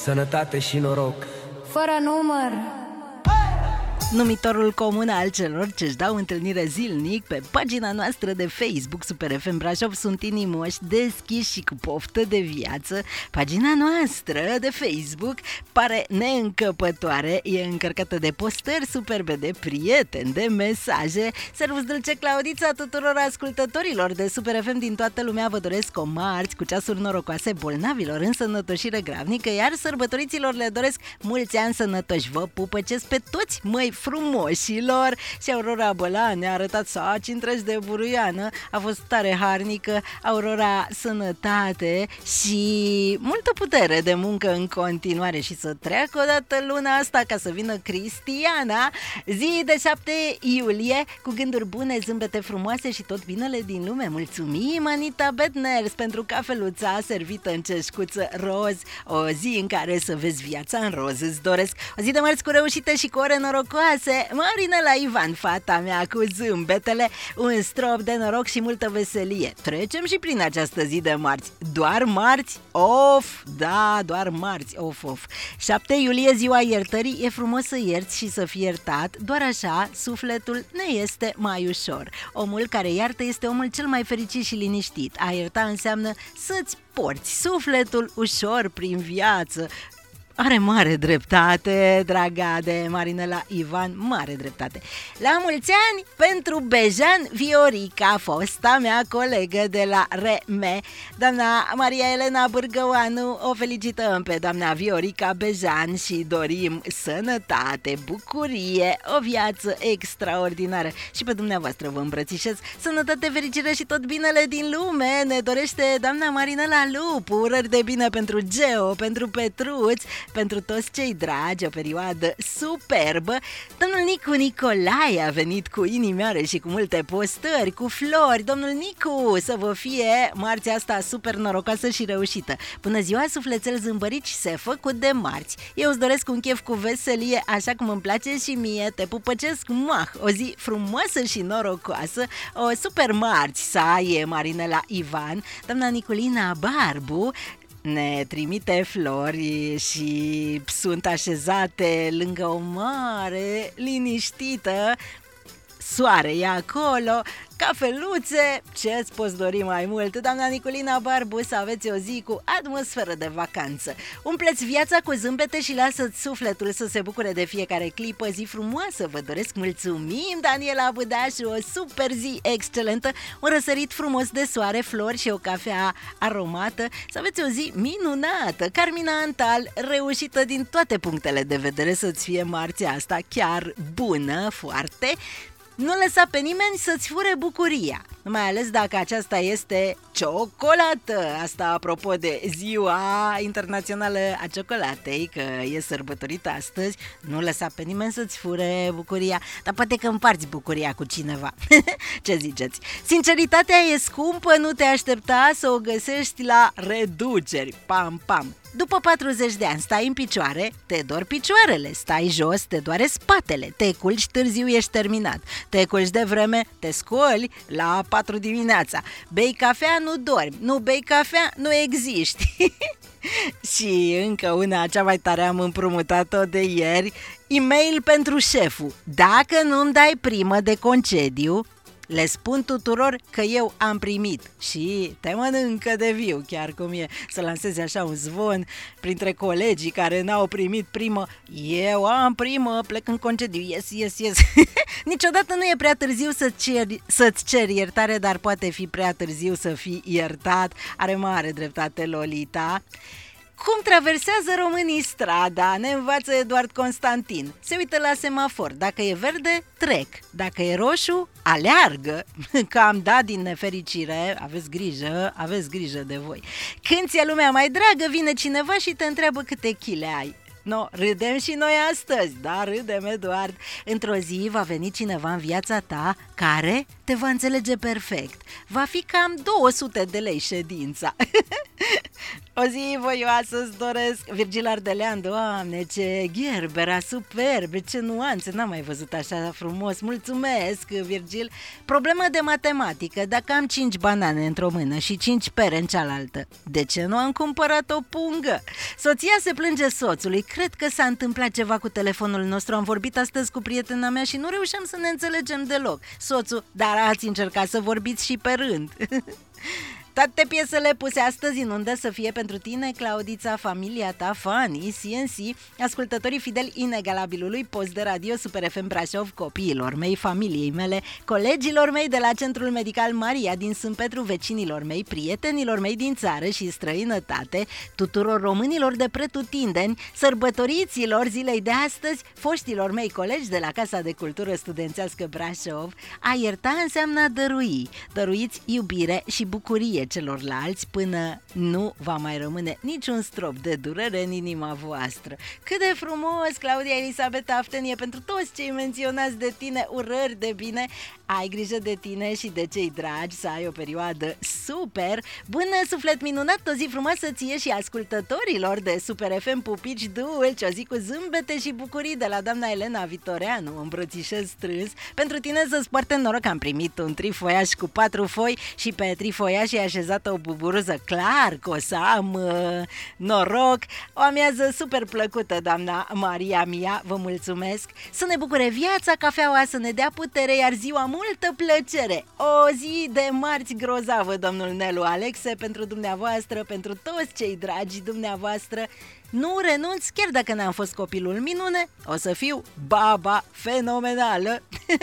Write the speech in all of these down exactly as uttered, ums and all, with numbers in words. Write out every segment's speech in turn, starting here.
sănătate și noroc. Fără număr. Numitorul comun al celor ce-și dau întâlnire zilnic pe pagina noastră de Facebook Super F M Brașov sunt inimoși, deschiși și cu poftă de viață. Pagina noastră de Facebook pare neîncăpătoare, e încărcată de postări superbe, de prieteni, de mesaje. Servus dulce Claudița tuturor ascultătorilor de Super F M din toată lumea, vă doresc o marți cu ceasuri norocoase bolnavilor în sănătoșire gravnică, iar sărbătoriților le doresc mulți ani sănătoși. Vă pupăcesc pe toți, măi frumoșilor! Și Aurora Bălan ne-a arătat saci întregi de buruiană, a fost tare harnică. Aurora, sănătate și multă putere de muncă în continuare și să treacă odată luna asta ca să vină Cristiana. Zi de șapte iulie, cu gânduri bune, zâmbete frumoase și tot binele din lume. Mulțumim, Anita Bedners, pentru cafeluța servită în ceșcuță roz. O zi în care să vezi viața în roz, îți doresc. O zi de marți cu reușite și cu ore norocoase. Marinela Ivan, fata mea cu zâmbetele, un strop de noroc și multă veselie. Trecem și prin această zi de marți. Doar marți? Of, da, doar marți, of, of. șapte iulie, ziua iertării, e frumos să ierți și să fii iertat, doar așa sufletul ne este mai ușor. Omul care iartă este omul cel mai fericit și liniștit. A ierta înseamnă să-ți porți sufletul ușor prin viață. Are mare dreptate, draga de Marinela Ivan, mare dreptate. La mulți ani pentru Bejan Viorica, fosta mea colegă de la R M E. Doamna Maria Elena Bârgăoanu, o felicităm pe doamna Viorica Bejan și dorim sănătate, bucurie, o viață extraordinară. Și pe dumneavoastră vă îmbrățișez. Sănătate, fericire și tot binele din lume ne dorește doamna Marinela Lupu. Urări de bine pentru Geo, pentru Petruț, pentru toți cei dragi, o perioadă superbă. Domnul Nicu Nicolae a venit cu inimioare și cu multe postări, cu flori. Domnul Nicu, să vă fie marțea asta super norocoasă și reușită. Bună ziua, sufletel zâmbărit și se făcut de marți. Eu îți doresc un chef cu veselie, așa cum îmi place și mie. Te pupăcesc, mah, o zi frumoasă și norocoasă, o super marți să ai, Marinela Ivan. Doamna Niculina Barbu ne trimite flori și sunt așezate lângă o mare liniștită. Soare e acolo, cafeluțe, ce-ți poți dori mai mult? Doamna Niculina Barbu, să aveți o zi cu atmosferă de vacanță. Umpleți viața cu zâmbete și lasă-ți sufletul să se bucure de fiecare clipă. Zi frumoasă, vă doresc, mulțumim, Daniela Budașu, o super zi excelentă, un răsărit frumos de soare, flori și o cafea aromată. Să aveți o zi minunată. Carmina Antal, reușită din toate punctele de vedere, să-ți fie marțea asta chiar bună, foarte. Nu lăsa pe nimeni să-ți fure bucuria, mai ales dacă aceasta este ciocolată. Asta apropo de ziua internațională a ciocolatei, că e sărbătorită astăzi. Nu lăsa pe nimeni să-ți fure bucuria, dar poate că împarți bucuria cu cineva. Ce ziceți? Sinceritatea e scumpă, nu te aștepta să o găsești la reduceri. Pam, pam. După patruzeci de ani stai în picioare, te dor picioarele, stai jos, te doare spatele, te culci târziu, ești terminat, te culci de vreme, te scoli la patru dimineața, bei cafea, nu dormi, nu bei cafea, nu existi. Și încă una, cea mai tare, am împrumutat-o de ieri, e-mail pentru șeful: dacă nu-mi dai primă de concediu, le spun tuturor că eu am primit. Și te mănâncă de viu, chiar cum e să lansezi așa un zvon printre colegii care n-au primit primă: eu am primă, plec în concediu, yes, yes, yes. Niciodată nu e prea târziu să-ți ceri, să-ți ceri iertare, dar poate fi prea târziu să fii iertat. Are mare dreptate Lolita. Cum traversează românii strada? Ne învață Eduard Constantin. Se uită la semafor. Dacă e verde, trec. Dacă e roșu, aleargă. Că am dat din nefericire. Aveți grijă, aveți grijă de voi. Când ți-e lumea mai dragă, vine cineva și te întreabă câte chile ai. No, râdem și noi astăzi, da, râdem, Eduard. Într-o zi va veni cineva în viața ta care te va înțelege perfect. Va fi cam două sute de lei ședința. O zi voioasă îți doresc. Virgil Ardelean, Doamne, ce gherbera, superb, ce nuanțe, n-am mai văzut așa frumos. Mulțumesc, Virgil. Problemă de matematică, dacă am cinci banane într-o mână și cinci pere în cealaltă, de ce nu am cumpărat o pungă? Soția se plânge soțului, cred că s-a întâmplat ceva cu telefonul nostru, am vorbit astăzi cu prietena mea și nu reușeam să ne înțelegem deloc. Soțul, dar ați încercat să vorbiți și pe rând. Toate piesele puse astăzi în undă să fie pentru tine, Claudița, familia ta, fanii, C N C, ascultătorii fideli inegalabilului post de radio Super F M Brașov, copiilor mei, familiei mele, colegilor mei de la Centrul Medical Maria din Sâmpetru, vecinilor mei, prietenilor mei din țară și străinătate, tuturor românilor de pretutindeni, sărbătoriților zilei de astăzi, foștilor mei colegi de la Casa de Cultură Studențească Brașov. A ierta înseamnă a dărui. Dăruiți iubire și bucurie celorlalți până nu va mai rămâne niciun strop de durere în inima voastră. Cât de frumos, Claudia Elisabeta Aftenie, pentru toți cei menționați de tine, urări de bine, ai grijă de tine și de cei dragi, să ai o perioadă super, bună, suflet minunat, o zi frumoasă ție și ascultătorilor de Super F M, pupici dulci, o zi cu zâmbete și bucurii de la doamna Elena Vitoreanu, îmbrățișez strâns, pentru tine să-ți poarte noroc, am primit un trifoiaș cu patru foi și pe trifoiaș e așezată o buburuză, clar că o să am uh, noroc, o amiază super plăcută, doamna Maria mia, vă mulțumesc, să ne bucure viața, cafeaua să ne dea putere, iar ziua multă plăcere, o zi de marți grozavă, domnul Nelu Alexe, pentru dumneavoastră, pentru toți cei dragi dumneavoastră. Nu renunț, chiar dacă n-am fost copilul minune, o să fiu baba fenomenală.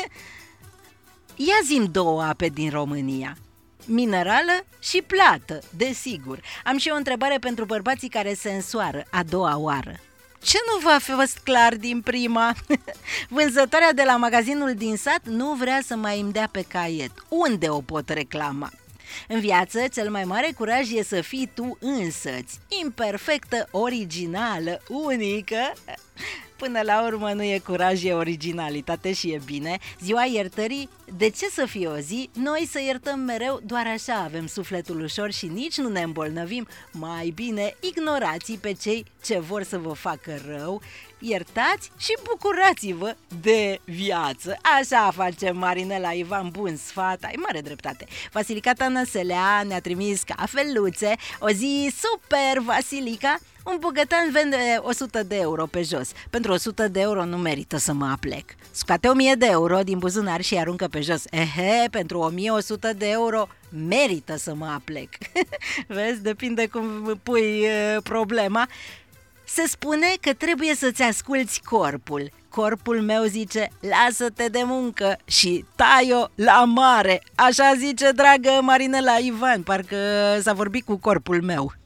Ia zi-mi două ape din România, minerală și plată, desigur. Am și o întrebare pentru bărbații care se însoară a doua oară. Ce nu v-a fost clar din prima? Vânzătoarea de la magazinul din sat nu vrea să mai îmi dea pe caiet. Unde o pot reclama? În viață, cel mai mare curaj e să fii tu însăți, imperfectă, originală, unică. Până la urmă nu e curaj, e originalitate și e bine. Ziua iertării, de ce să fie o zi? Noi să iertăm mereu, doar așa avem sufletul ușor și nici nu ne îmbolnăvim. Mai bine ignorați pe cei ce vor să vă facă rău, iertați și bucurați-vă de viață. Așa face Marinela Ivan, bun sfat, ai mare dreptate. Vasilicata Năselea ne-a trimis cafeluțe, o zi super, Vasilica. Un bogătan vende o sută de euro pe jos. Pentru o sută de euro nu merită să mă aplec. Scoate o mie de euro din buzunar și aruncă pe jos. Ehe, pentru o mie o sută de euro merită să mă aplec. Vezi, depinde cum pui e, problema. Se spune că trebuie să-ți asculți corpul. Corpul meu zice, lasă-te de muncă și tai-o la mare. Așa zice, dragă Marinela Ivan, parcă s-a vorbit cu corpul meu.